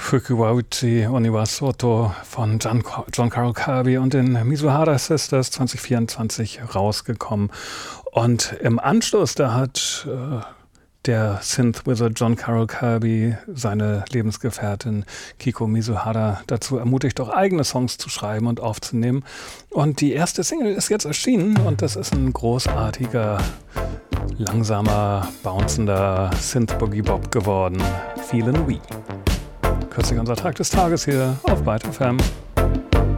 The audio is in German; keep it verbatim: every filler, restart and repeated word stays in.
Fukuwauchi Oniwasoto von John, John Carroll Kirby und den Mizuhara Sisters zwanzig vierundzwanzig rausgekommen. Und im Anschluss, da hat äh, der Synth-Wizard John Carroll Kirby seine Lebensgefährtin Kiko Mizuhara dazu ermutigt, auch eigene Songs zu schreiben und aufzunehmen. Und die erste Single ist jetzt erschienen und das ist ein großartiger, langsamer, bouncender Synth-Boogie-Bop geworden. Feelin' We. Kürzlich unser Tag des Tages hier auf Byte F M.